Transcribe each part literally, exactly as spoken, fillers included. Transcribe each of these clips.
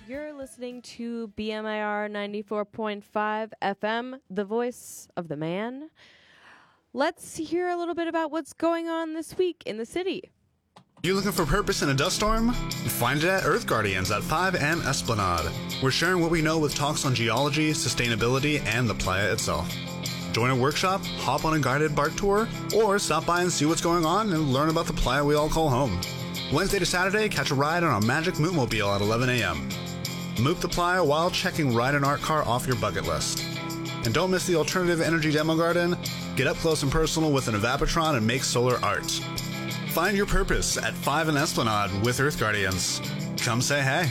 You're listening to B M I R ninety-four point five F M, the voice of the man. Let's hear a little bit about what's going on this week in the city. You looking for purpose in a dust storm? Find it at Earth Guardians at five M Esplanade. We're sharing what we know with talks on geology, sustainability, and the playa itself. Join a workshop, hop on a guided bark tour, or stop by and see what's going on and learn about the playa we all call home. Wednesday to Saturday, catch a ride on a magic mootmobile at eleven a.m. Moop the playa while checking Ride an Art Car off your bucket list. And don't miss the Alternative Energy Demo Garden. Get up close and personal with an Evapotron and make solar art. Find your purpose at five and Esplanade with Earth Guardians. Come say hey.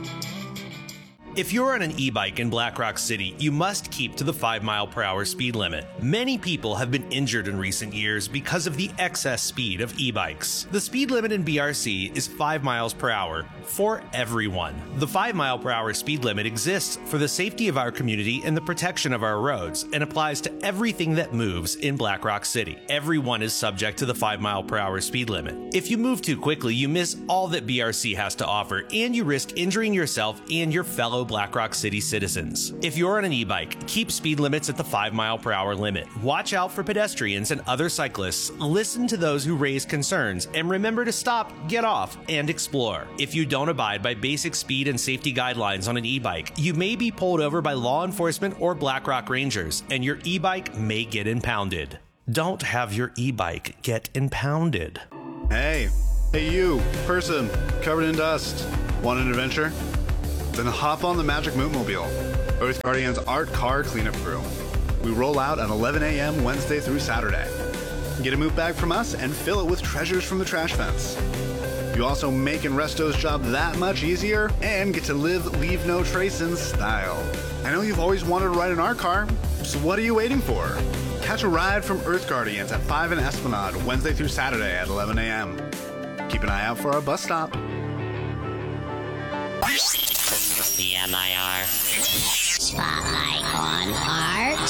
If you're on an e-bike in Black Rock City, you must keep to the five mile per hour speed limit. Many people have been injured in recent years because of the excess speed of e-bikes. The speed limit in B R C is five miles per hour for everyone. The five mile per hour speed limit exists for the safety of our community and the protection of our roads, and applies to everything that moves in Black Rock City. Everyone is subject to the five mile per hour speed limit. If you move too quickly, you miss all that B R C has to offer, and you risk injuring yourself and your fellow Black Rock City citizens. If you're on an e-bike, keep speed limits at the five mile per hour limit. Watch out for pedestrians and other cyclists. Listen to those who raise concerns, and remember to stop, get off, and explore. If you don't abide by basic speed and safety guidelines on an e-bike, you may be pulled over by law enforcement or Black Rock Rangers, and your e-bike may get impounded. Don't have your e-bike get impounded. Hey, hey you, person, covered in dust. Want an adventure? Then hop on the Magic Mootmobile, Earth Guardians Art Car Cleanup Crew. We roll out at eleven a.m. Wednesday through Saturday. Get a moot bag from us and fill it with treasures from the trash fence. You also make Resto's job that much easier and get to live Leave No Trace in style. I know you've always wanted to ride an art car, so what are you waiting for? Catch a ride from Earth Guardians at five in Esplanade, Wednesday through Saturday at eleven a.m. Keep an eye out for our bus stop. B M I R Spotlight on Art.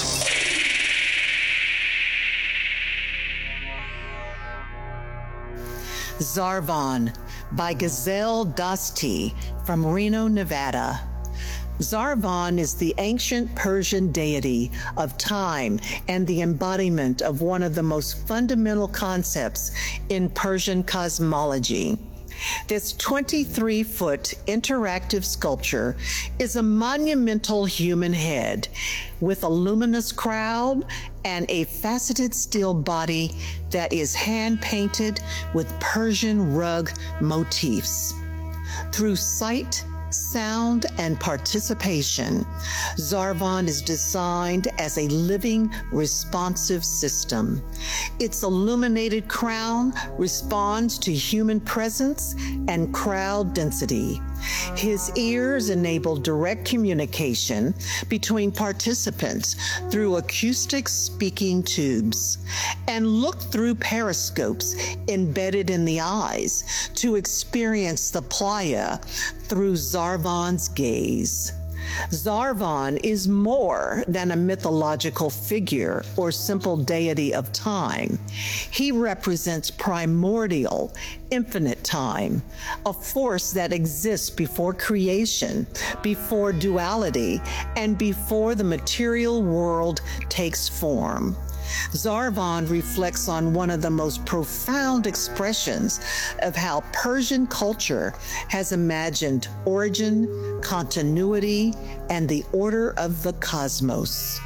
Zarvan by Gazelle Dosti from Reno, Nevada. Zarvan is the ancient Persian deity of time and the embodiment of one of the most fundamental concepts in Persian cosmology. This twenty-three foot interactive sculpture is a monumental human head with a luminous crown and a faceted steel body that is hand-painted with Persian rug motifs. Through sight, sound, and participation, Zarvan is designed as a living, responsive system. Its illuminated crown responds to human presence and crowd density. His ears enable direct communication between participants through acoustic speaking tubes, and look through periscopes embedded in the eyes to experience the playa through Zarvan's gaze. Zarvan is more than a mythological figure or simple deity of time. He represents primordial, infinite time, a force that exists before creation, before duality, and before the material world takes form. Zarvan reflects on one of the most profound expressions of how Persian culture has imagined origin, continuity, and the order of the cosmos.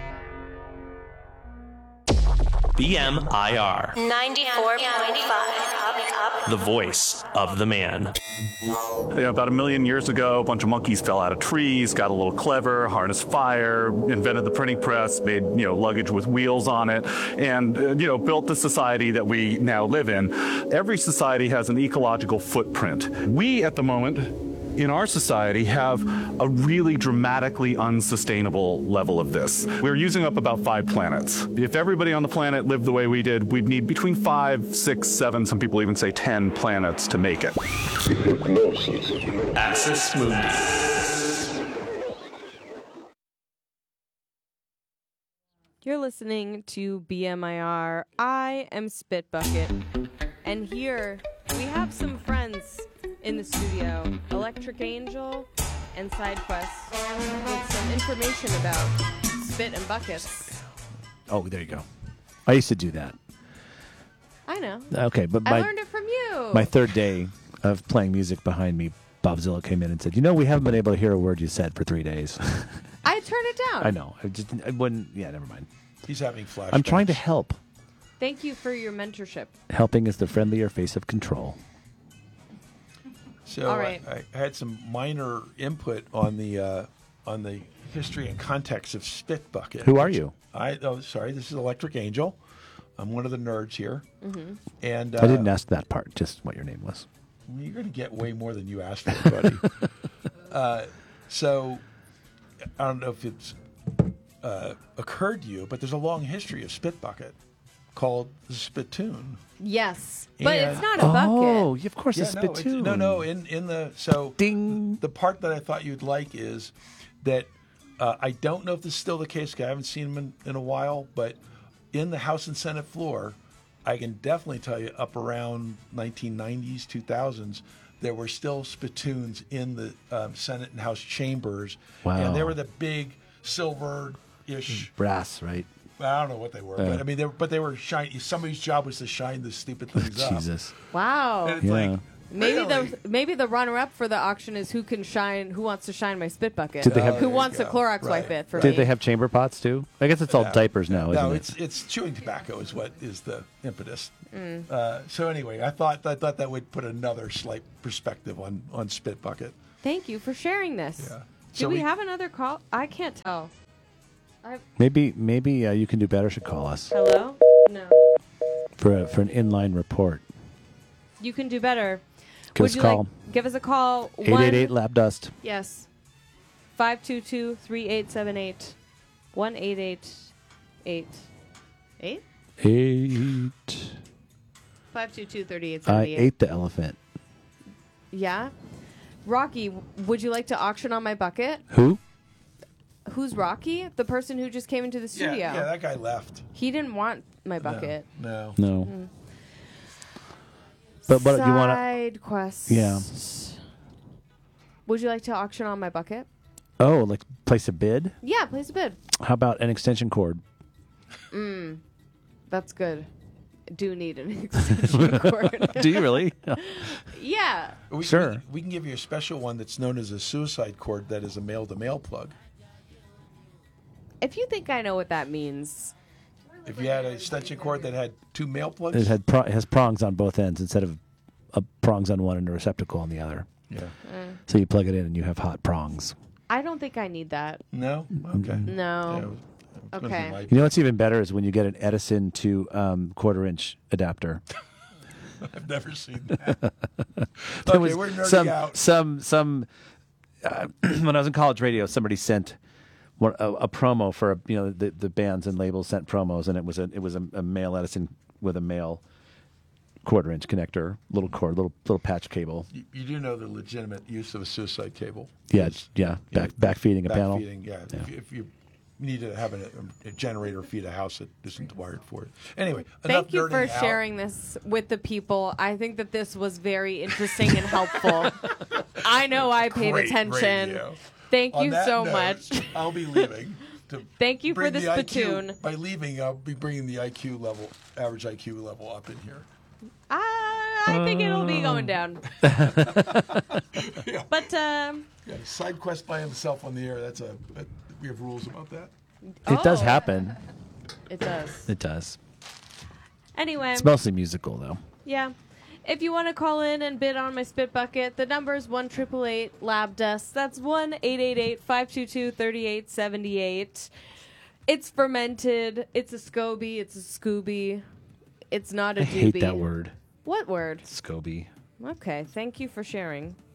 B M I R ninety-four point five. The voice of the man. You know, about a million years ago, a bunch of monkeys fell out of trees, got a little clever, harnessed fire, invented the printing press, made, you know, luggage with wheels on it, and, uh, you know, built the society that we now live in. Every society has an ecological footprint. We, at the moment, in our society, have a really dramatically unsustainable level of this. We're using up about five planets. If everybody on the planet lived the way we did, we'd need between five, six, seven, some people even say ten planets to make it. Axis Mundi. You're listening to B M I R. I am Spitbucket, and here we have some friends in the studio, Electric Angel and side quests with some information about spit and buckets. Oh, there you go. I used to do that. I know. Okay, but I my, learned it from you. my third day of playing music behind me, Bob Zillow came in and said, "You know, we haven't been able to hear a word you said for three days." I turned it down. I know. I just I wouldn't. Yeah, never mind. He's having flashbacks. I'm trying to help. Thank you for your mentorship. Helping is the friendlier face of control. So All right. I, I had some minor input on the uh, on the history and context of Spit Bucket. Who are you? I oh sorry, this is Electric Angel. I'm one of the nerds here, Mm-hmm. and uh, I didn't ask that part. Just what your name was. Well, you're going to get way more than you asked for, buddy. uh, so I don't know if it's uh, occurred to you, but there's a long history of Spit Bucket called the Spittoon. Yes, but And- it's not a bucket. Oh, yeah, of course, Yeah, a no, it's- spittoon. no, no. In in the so Ding. The part that I thought you'd like is that uh, I don't know if this is still the case. 'Cause I haven't seen them in, in a while, but in the House and Senate floor, I can definitely tell you up around nineteen nineties, two thousands, there were still spittoons in the um, Senate and House chambers, Wow. and they were the big silver-ish. Brass, right? I don't know what they were, Yeah. but I mean, they were, but they were shiny. Somebody's job was to shine the stupid things up. Jesus. Wow. And it's Yeah. like, Maybe really? the maybe the runner up for the auction is who can shine, who wants to shine my spit bucket. Did they have- who There you wants to go. Clorox Right. wipe it for Did me? they have chamber pots too? I guess it's all No. diapers now, isn't No, it? it's it's chewing tobacco is what is the impetus. Mm. Uh, so anyway, I thought I thought that would put another slight perspective on on Spit Bucket. Thank you for sharing this. Yeah. Do So we, we- have another call? I can't tell. I, Maybe maybe uh, you can do better. Should call us hello? No. for a, for an inline report. You can do better. Give Would us you a call. like give us a call? Eight eight eight lab dust. Yes. Five two two three eight seven eight. One eight eight eight. Eight? Eight. Five two two thirty eight I seventy eight. ate the elephant. Yeah. Rocky, w- would you like to auction on my bucket? Who? Who's Rocky? The person who just came into the studio. Yeah, yeah, that guy left. He didn't want my bucket. No. No. Mm. But but you want to? Side quest. Yeah. Would you like to auction on my bucket? Oh, like place a bid. Yeah, place a bid. How about an extension cord? Mm. That's good. Do need an extension cord. Do you really? Yeah. We, Sure. We, we can give you a special one that's known as a suicide cord that is a male-to-male plug. If you think I know what that means, If you had an extension cord that had two male plugs, It had pro- it has prongs on both ends instead of a prongs on one and a receptacle on the other. yeah. Mm. So you plug it in and you have hot prongs. I don't think I need that. No. Okay. No. Yeah, it was- it was gonna be Okay. my- You know what's even better is when you get an Edison to um, quarter inch adapter. I've never seen that. There Okay, was we're nerding some out. some some. Uh, when I was in college radio, somebody sent one, a, a promo for a, you know the, the bands and labels sent promos, and it was a it was a, a male Edison with a male quarter inch connector, little cord, little little patch cable. You, you do know the legitimate use of a suicide cable. Yeah, Is- yeah, back back feeding a back panel. Feeding, yeah. Yeah. If, you- if you need to have a, a generator feed a house that isn't wired for it. Anyway, Thank enough you for nerding out. sharing this with the people. I think that this was very interesting and helpful. I know I paid Great attention. radio. Thank On you that so note, much. I'll be leaving. To Thank you for bring the I Q spittoon. By leaving, I'll be bringing the I Q level, average I Q level up in here. Uh, I think it'll be going down. Yeah. But um, Yeah, side quest by himself on the air. That's a, a we have rules about that. It does Oh. happen. it does. It does. Anyway, It's mostly musical though. yeah. If you want to call in and bid on my spit bucket, the number is one triple eight lab dust. That's one eight eight eight five two two thirty eight seventy eight. It's fermented. It's a SCOBY. It's a Scooby. It's not a I doobie. hate that word. What word? Scoby. Okay, thank you for sharing.